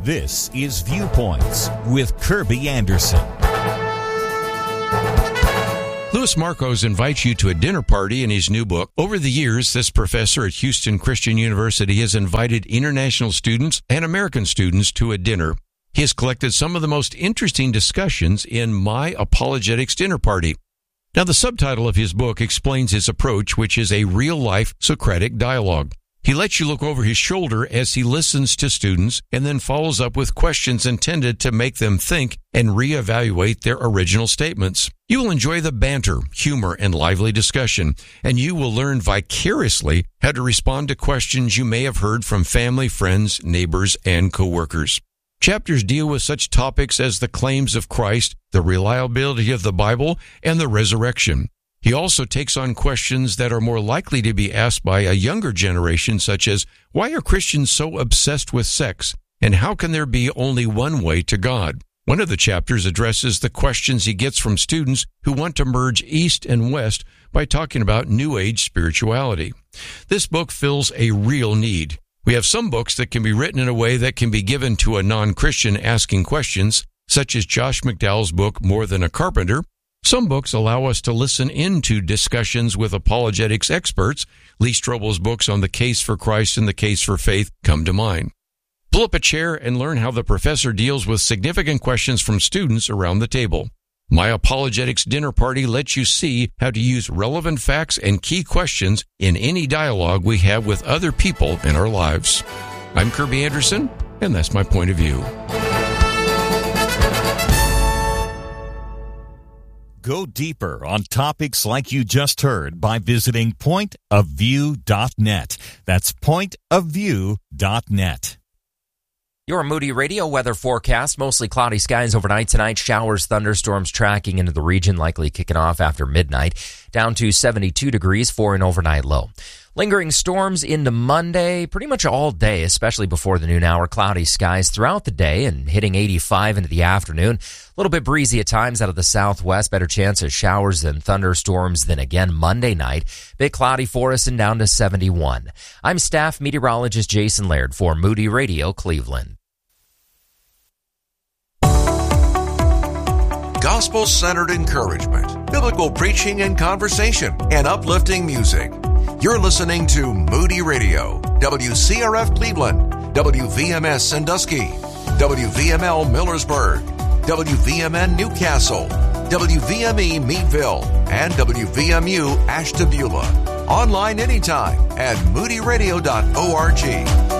This is Viewpoints with Kirby Anderson. Louis Markos invites you to a dinner party in his new book. Over the years, this professor at Houston Christian University has invited international students and American students to a dinner. He has collected some of the most interesting discussions in My Apologetics Dinner Party. Now, the subtitle of his book explains his approach, which is a real-life Socratic dialogue. He lets you look over his shoulder as he listens to students and then follows up with questions intended to make them think and reevaluate their original statements. You will enjoy the banter, humor, and lively discussion, and you will learn vicariously how to respond to questions you may have heard from family, friends, neighbors, and coworkers. Chapters deal with such topics as the claims of Christ, the reliability of the Bible, and the resurrection. He also takes on questions that are more likely to be asked by a younger generation, such as, why are Christians so obsessed with sex, and how can there be only one way to God? One of the chapters addresses the questions he gets from students who want to merge East and West by talking about New Age spirituality. This book fills a real need. We have some books that can be written in a way that can be given to a non-Christian asking questions, such as Josh McDowell's book, More Than a Carpenter. Some books allow us to listen into discussions with apologetics experts. Lee Strobel's books on the case for Christ and the case for faith come to mind. Pull up a chair and learn how the professor deals with significant questions from students around the table. My Apologetics Dinner Party lets you see how to use relevant facts and key questions in any dialogue we have with other people in our lives. I'm Kirby Anderson, and that's my point of view. Go deeper on topics like you just heard by visiting pointofview.net. That's pointofview.net. Your Moody Radio weather forecast, mostly cloudy skies overnight tonight, showers, thunderstorms tracking into the region, likely kicking off after midnight, down to 72 degrees for an overnight low. Lingering storms into Monday, pretty much all day, especially before the noon hour. Cloudy skies throughout the day and hitting 85 into the afternoon. A little bit breezy at times out of the southwest. Better chance of showers and thunderstorms than again Monday night. Bit cloudy for us and down to 71. I'm staff meteorologist Jason Laird for Moody Radio Cleveland. Gospel-centered encouragement, biblical preaching and conversation, and uplifting music. You're listening to Moody Radio, WCRF Cleveland, WVMS Sandusky, WVML Millersburg, WVMN Newcastle, WVME Meadville, and WVMU Ashtabula. Online anytime at moodyradio.org.